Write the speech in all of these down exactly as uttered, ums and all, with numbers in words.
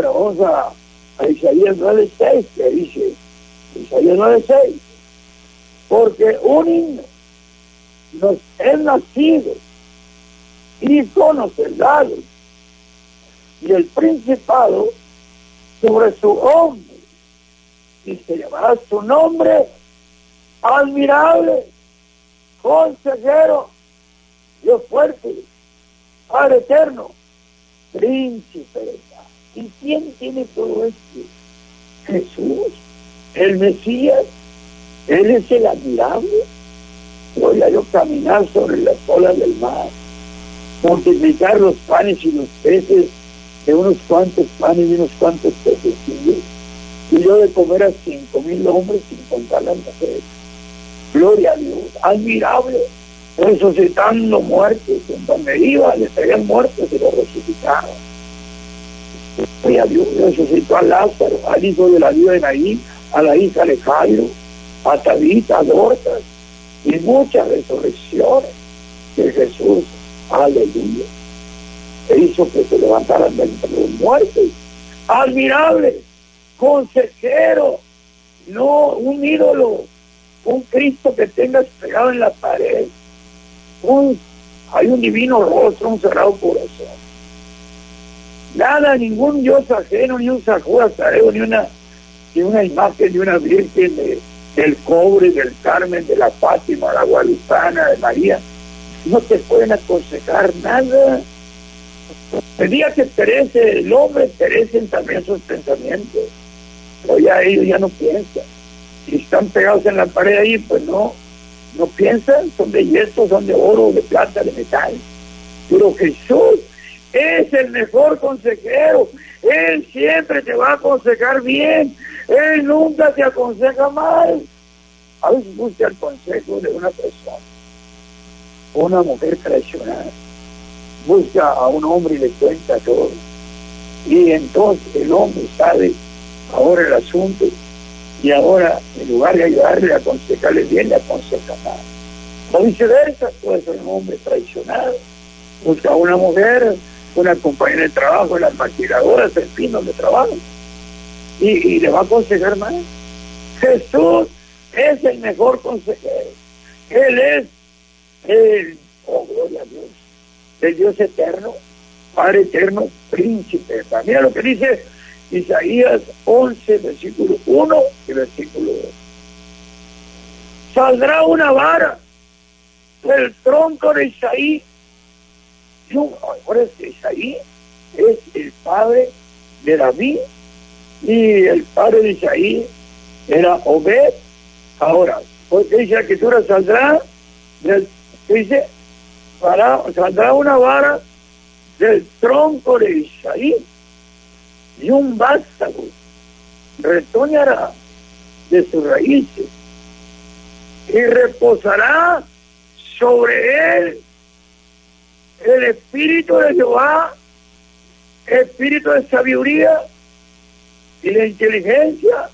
Ahora vamos a, a Isaías nueve seis, que dice, Isaías nueve seis, porque un niño nos es nacido, hijo nos es dado, y el principado sobre su hombro, y se llamará su nombre admirable, consejero, Dios fuerte, Padre eterno, príncipe de paz. ¿Y quién tiene todo esto? Jesús, el Mesías. Él es el admirable. Voy a yo caminar sobre las olas del mar, multiplicar los panes y los peces, de unos cuantos panes y unos cuantos peces, y yo de comer a cinco mil hombres sin contar las mujeres. Gloria a Dios, admirable, resucitando muertos, en donde iba, les traían muertos y los resucitaron. Gloria a Dios, resucitó a Lázaro, al hijo de la viuda de Naín, a la hija de Jairo, a Tabita, a Dorcas, y muchas resurrecciones de Jesús, aleluya, e hizo que se levantaran de entre los muertos. Admirable, consejero, no un ídolo, un Cristo que tengas pegado en la pared, un, hay un divino rostro, un cerrado corazón. Nada, ningún Dios ajeno, ni un sajuasareo, ni una, ni una imagen de una virgen de, del cobre, del Carmen, de la Fátima, la Guadalupana, de María, no te pueden aconsejar nada. El día que perece el hombre, perecen también sus pensamientos, pero ya ellos ya no piensan. Si están pegados en la pared ahí, pues no, no piensan, son de yeso, son de oro, de plata, de metal. Pero Jesús es el mejor consejero. Él siempre te va a aconsejar bien. Él nunca te aconseja mal. A veces busca el consejo de una persona, una mujer traicionada. Busca a un hombre y le cuenta todo. Y entonces el hombre sabe ahora el asunto, y ahora en lugar de ayudarle a aconsejarle bien, le aconseja mal. O viceversa, puede ser un hombre traicionado. Busca a una mujer, una compañera de trabajo, las maquiladoras, el fin donde trabaja, y, y le va a aconsejar mal. Jesús es el mejor consejero. Él es el, oh gloria a Dios, el Dios eterno, Padre eterno, príncipe. Mira lo que dice Isaías once, versículo uno y versículo dos. Saldrá una vara del tronco de Isaí. Y un, ahora es que Isaí es el padre de David, y el padre de Isaí era Obed. Ahora, porque dice la escritura, saldrá del, dice, para, saldrá una vara del tronco de Isaí, y un vástago retoñará de sus raíces, y reposará sobre él el espíritu de Jehová, espíritu de sabiduría y de inteligencia,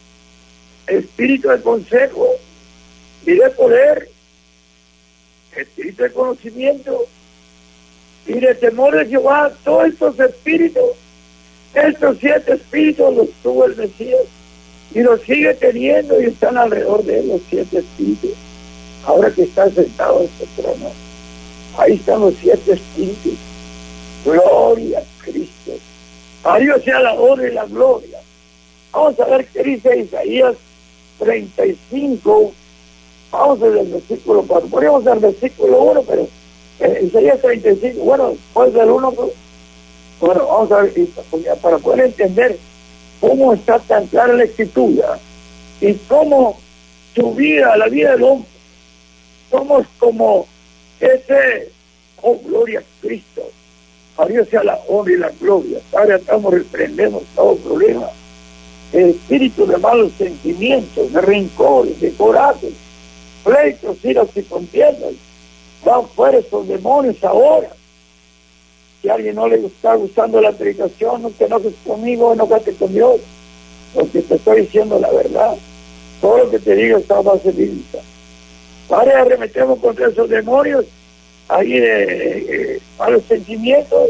espíritu de consejo y de poder, espíritu de conocimiento y de temor de Jehová. Todos estos espíritus, estos siete espíritus los tuvo el Mesías, y los sigue teniendo, y están alrededor de él los siete espíritus. Ahora que está sentado en su trono, ahí están los siete espíritus. Gloria a Cristo. A Dios sea la honra y la gloria. Vamos a ver qué dice Isaías treinta y cinco. Vamos al versículo cuatro. Podríamos al versículo uno, pero eh, Isaías treinta y cinco, bueno, después del uno, pues, bueno, vamos a ver, para poder entender cómo está tan clara la escritura, y cómo su vida, la vida del hombre, somos como ese, oh gloria a Cristo, a Dios sea la honra y la gloria. Ahora estamos, reprendemos todo problema, el espíritu de malos sentimientos, de rencores, de corajes, pleitos, iras y contiendas. Van fuera esos demonios ahora. Si a alguien no le está gustando la predicación, no te enojes conmigo, enójate con Dios, porque te estoy diciendo la verdad. Todo lo que te digo está base bíblica. Ahora arremetemos contra esos demonios ahí de, de, de malos sentimientos,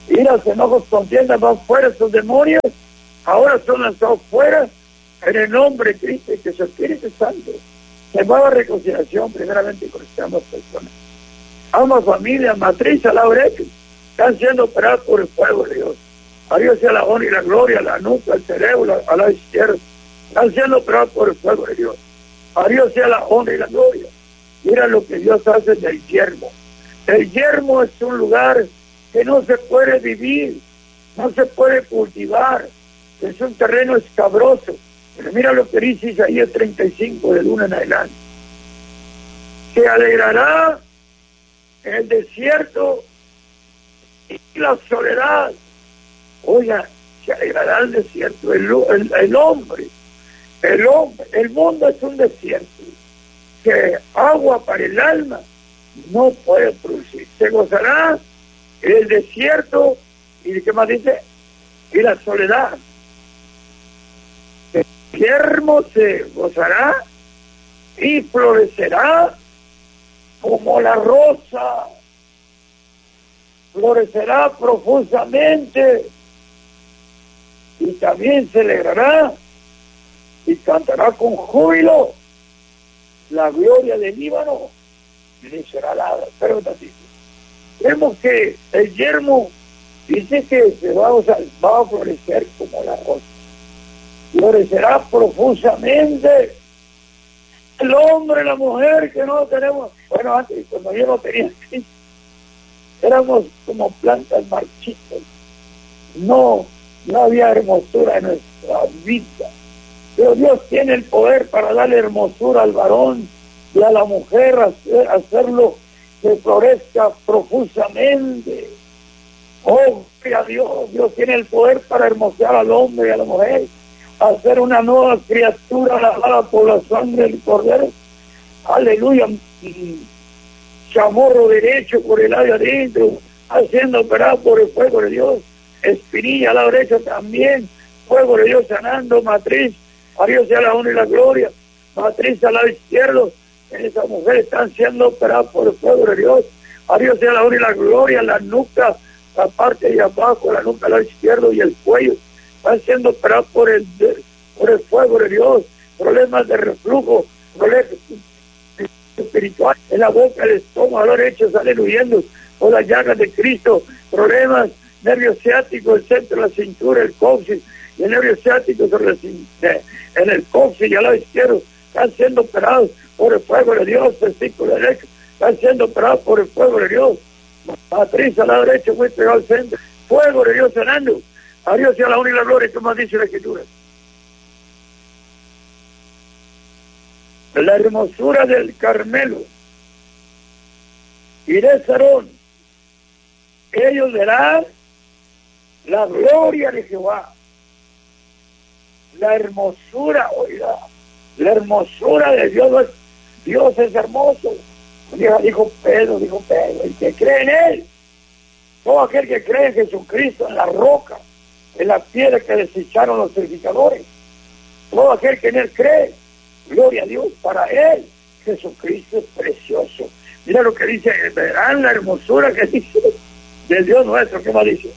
iras, enojos, contiendas, van fuera estos demonios, ahora son lanzados fuera en el nombre de Cristo y que su Espíritu Santo se mueva a reconciliación primeramente con ambas personas. Ambas familias, matriz al lado derecho, están siendo operadas por el fuego de Dios. A Dios sea la honra y la gloria, la nuca, el cerebro, al lado izquierdo, están siendo operados por el fuego de Dios. A Dios sea la honra y la gloria. Mira lo que Dios hace del yermo. El yermo es un lugar que no se puede vivir, no se puede cultivar, es un terreno escabroso. Pero mira lo que dice Isaías treinta y cinco, del uno en adelante. Se alegrará en el desierto y la soledad. Oiga, se alegrará el desierto, el, el, el hombre, el hombre, el mundo es un desierto, que agua para el alma no puede producir. Se gozará en el desierto, y ¿qué más dice? Y la soledad. El yermo se gozará y florecerá como la rosa, florecerá profusamente, y también se alegrará y cantará con júbilo la gloria del Líbano, y será la tantito. Vemos que el yermo dice que se va, o sea, va a florecer como la rosa, florecerá profusamente. El hombre, la mujer que no tenemos, bueno, antes cuando yo no tenía Cristo, éramos como plantas marchitas, no, no había hermosura en nuestra vida, pero Dios tiene el poder para darle hermosura al varón y a la mujer, hacer, hacerlo que florezca profusamente. Oh, a Dios, Dios tiene el poder para hermosear al hombre y a la mujer, hacer una nueva criatura lavada por la sangre del Cordero. Aleluya. Chamorro derecho por el lado adentro, haciendo operar por el fuego de Dios. Espinilla a la derecha también, fuego de Dios sanando. Matriz, a Dios sea la honra y la gloria. Matriz al lado izquierdo, esa mujer están siendo operadas por el fuego de Dios. A Dios sea la honra y la gloria. La nuca, la parte de abajo, la nuca al lado izquierdo y el cuello están siendo operados por el, por el fuego de Dios. Problemas de reflujo, problemas espiritual, en la boca, el estómago, a la derecha salen huyendo por las llagas de Cristo. Problemas nervio ciático, el centro de la cintura, el coxis, y el nervio ciático sobre la, en el coxis y al lado izquierdo están siendo operados por el fuego de Dios. Testículo derecho están siendo operados por el fuego de Dios. Matriz al lado derecho, muy pegado al centro, fuego de Dios sanando. A Dios sea la honra y la gloria, como dice la Escritura. La hermosura del Carmelo y de Sarón, ellos verán la gloria de Jehová. La hermosura, oiga, la hermosura de Dios. Dios es hermoso. Dijo Pedro, dijo Pedro, el que cree en Él, todo aquel que cree en Jesucristo, en la roca, en la piedra que desecharon los edificadores, todo aquel que en Él cree, gloria a Dios, para Él Jesucristo es precioso. Mira lo que dice, verán la hermosura que dice de Dios nuestro. ¿Qué más dice?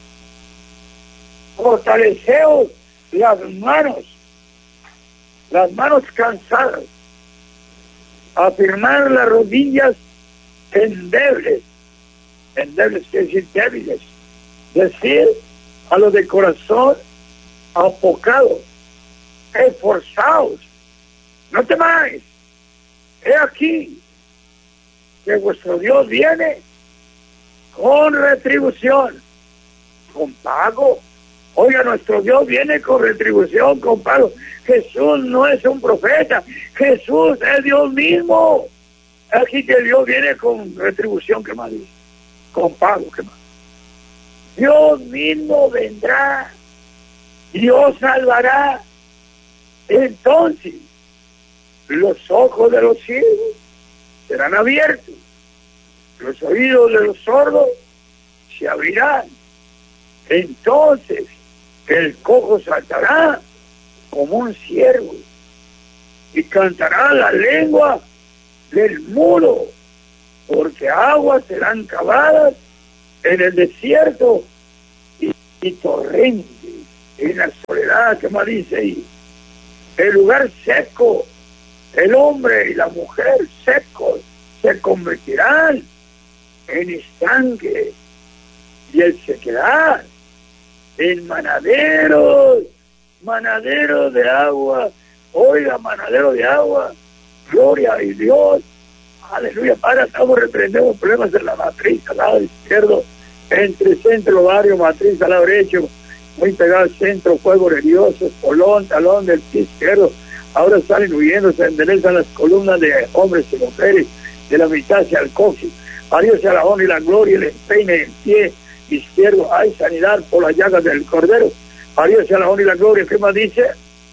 Fortaleceos las manos, las manos cansadas, afirmar las rodillas endebles, endebles quiere decir débiles, decir a los de corazón apocado, esforzados, no temáis, he aquí que vuestro Dios viene con retribución, con pago. Oiga, nuestro Dios viene con retribución, con pago. Jesús no es un profeta, Jesús es Dios mismo. Aquí que Dios viene con retribución, ¿qué más dice? Con pago, ¿qué más? Dios mismo vendrá, Dios salvará. Entonces los ojos de los ciegos serán abiertos, los oídos de los sordos se abrirán. Entonces el cojo saltará como un ciervo y cantará la lengua del mudo, porque aguas serán cavadas en el desierto y torrentes. En la soledad, ¿qué más dice ahí? El lugar seco, el hombre y la mujer secos se convertirán en estanques y el sequedad en manaderos, manaderos de agua. Oiga, manadero de agua, gloria a Dios, aleluya. Padre, estamos reprendemos problemas en la matriz al lado izquierdo, entre centro, barrio, matriz al lado derecho, muy pegado al centro, fuego nervioso, polón, talón del pie izquierdo. Ahora salen huyendo, se enderezan las columnas de hombres y mujeres, de la mitad hacia el coxis. A Dios sea la honra y la gloria, el empeine del pie izquierdo. Hay sanidad por las llagas del cordero. A Dios sea la honra y la gloria. ¿Qué más dice?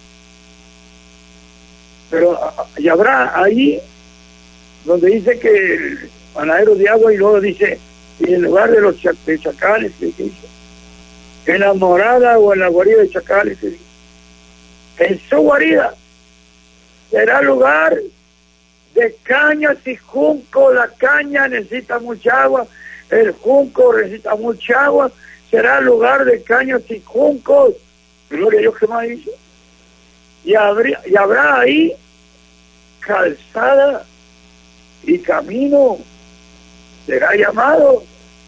Pero y habrá ahí donde dice que el panadero de agua, y luego dice, y en lugar de los chac de chacales, que dice, en la morada o en la guarida de chacales, que dice, en su guarida será lugar de cañas y junco. La caña necesita mucha agua, el junco necesita mucha agua, será lugar de cañas y juncos. Gloria a Dios. ¿Qué más dice? Y, habría, y habrá ahí calzada y camino, será llamado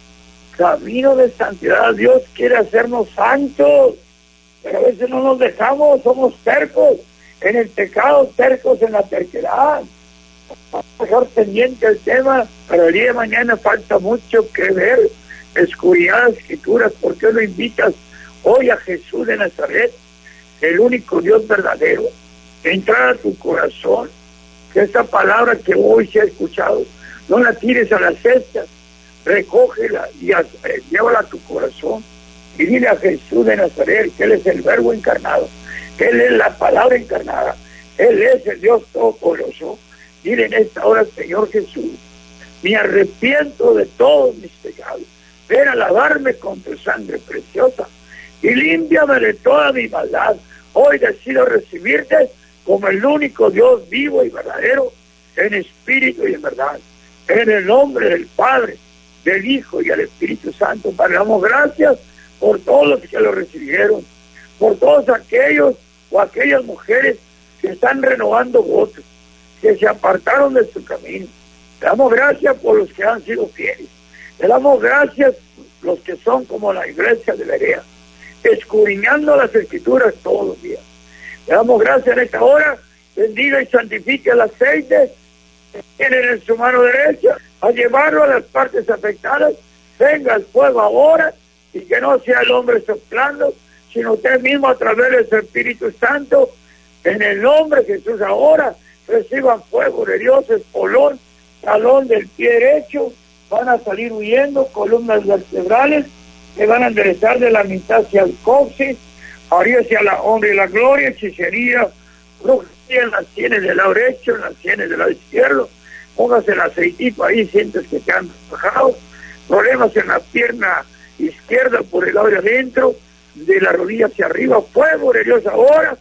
camino de santidad. Dios quiere hacernos santos, pero a veces no nos dejamos, somos tercos en el pecado, tercos en la terquedad. Vamos a dejar pendiente el tema, pero el día de mañana falta mucho que ver. Escudriñad las Escrituras. ¿Por qué no invitas hoy a Jesús de Nazaret, el único Dios verdadero, entrar a tu corazón? Que esta palabra que hoy se ha escuchado, no la tires a la cesta, recógela y a, eh, llévala a tu corazón y dile a Jesús de Nazaret que Él es el Verbo encarnado, que Él es la palabra encarnada, Él es el Dios Todopoderoso. Dile en esta hora: Señor Jesús, me arrepiento de todos mis pecados, ven a lavarme con tu sangre preciosa y límpiame de toda mi maldad. Hoy decido recibirte como el único Dios vivo y verdadero, en espíritu y en verdad. En el nombre del Padre, del Hijo y del Espíritu Santo, Padre, damos gracias por todos los que lo recibieron, por todos aquellos o aquellas mujeres que están renovando votos, que se apartaron de su camino. Le damos gracias por los que han sido fieles. Le damos gracias los que son como la iglesia de Berea, escudriñando las Escrituras todos los días. Le damos gracias en esta hora. Bendiga y santifique el aceite que tienen en su mano derecha, a llevarlo a las partes afectadas. Venga el fuego ahora, y que no sea el hombre soplando, sino usted mismo a través de su Espíritu Santo. En el nombre de Jesús ahora reciban fuego de Dios, espolón, talón del pie derecho. Van a salir huyendo columnas vertebrales que van a enderezar de la mitad hacia el coxis. Haría hacia la honra y la gloria, hechicería, brujería en las sienes del lado derecho, en las sienes del lado izquierdo. Póngase el aceitito ahí, sientes que te han bajado. Problemas en la pierna izquierda por el lado de adentro, de la rodilla hacia arriba. Fuego de Dios ahora.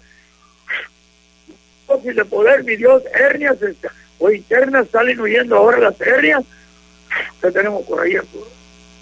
Dosis de poder, mi Dios. Hernias o internas salen huyendo ahora las hernias. ¿Qué tenemos por ahí?